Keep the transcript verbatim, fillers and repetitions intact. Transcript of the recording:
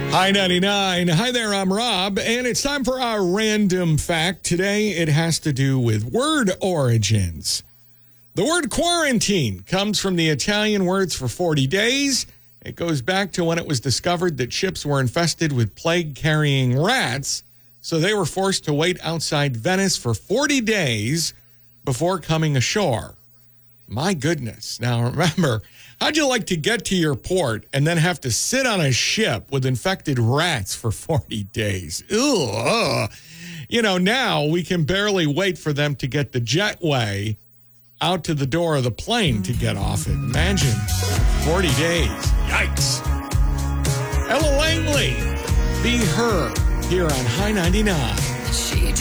Hi ninety-nine. Hi there, I'm Rob, and it's time for our random fact. Today, it has to do with word origins. The word quarantine comes from the Italian words for forty days. It goes back to when it was discovered that ships were infested with plague-carrying rats, so they were forced to wait outside Venice for forty days before coming ashore. My goodness. Now, remember, how'd you like to get to your port and then have to sit on a ship with infected rats for forty days? Ew. Ugh. You know, now we can barely wait for them to get the jetway out to the door of the plane to get off it. Imagine forty days. Yikes. Ella Langley, Be Her, here on High ninety-nine.